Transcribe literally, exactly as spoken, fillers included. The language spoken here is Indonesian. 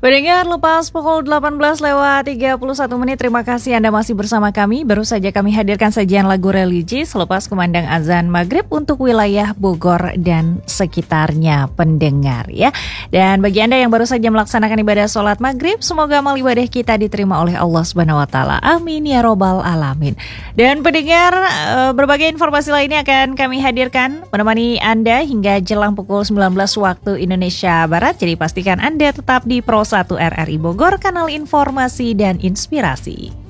Pendengar, lepas pukul delapan belas lewat tiga puluh satu menit, terima kasih Anda masih bersama kami. Baru saja kami hadirkan sajian lagu religi selepas kumandang azan maghrib untuk wilayah Bogor dan sekitarnya, pendengar ya. Dan bagi Anda yang baru saja melaksanakan ibadah sholat maghrib, semoga amal ibadah kita diterima oleh Allah Subhanahu Wa Taala. Amin ya robbal alamin. Dan pendengar, berbagai informasi lainnya akan kami hadirkan menemani Anda hingga jelang pukul sembilan belas waktu Indonesia Barat. Jadi pastikan Anda tetap di Pro satu R R I Bogor, kanal informasi dan inspirasi.